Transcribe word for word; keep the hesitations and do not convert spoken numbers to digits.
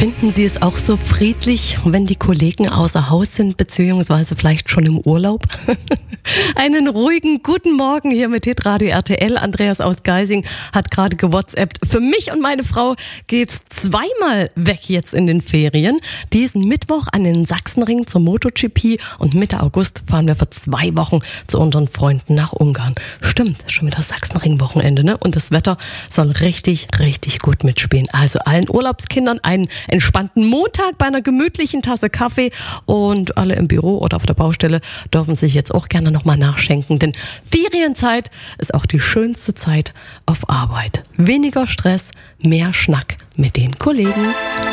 Finden Sie es auch so friedlich, wenn die Kollegen außer Haus sind, beziehungsweise vielleicht schon im Urlaub? Einen ruhigen guten Morgen hier mit Hitradio R T L. Andreas aus Geising hat gerade gewhatsappt. Für mich und meine Frau geht's zweimal weg jetzt in den Ferien. Diesen Mittwoch an den Sachsenring zur MotoGP und Mitte August fahren wir für zwei Wochen zu unseren Freunden nach Ungarn. Stimmt, schon wieder Sachsenring-Wochenende, ne? Und das Wetter soll richtig, richtig gut mitspielen. Also allen Urlaubskindern einen entspannten Montag bei einer gemütlichen Tasse Kaffee, und alle im Büro oder auf der Baustelle dürfen sich jetzt auch gerne nochmal nachschenken, denn Ferienzeit ist auch die schönste Zeit auf Arbeit. Weniger Stress, mehr Schnack mit den Kollegen.